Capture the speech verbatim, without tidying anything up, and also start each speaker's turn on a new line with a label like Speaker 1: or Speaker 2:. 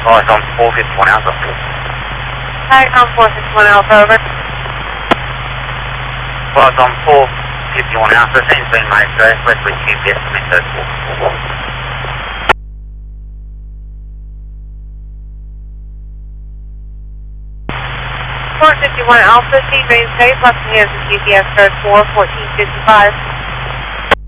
Speaker 1: Flight on four fifty-one Alpha.
Speaker 2: Hi, on four fifty-one Alpha, over.
Speaker 1: Flight on four fifty-one Alpha, seems been made, so let's with G P S to Metro four.
Speaker 2: four fifty-one Alpha, T range safe, left hands of G P S code four fourteen fifty-five.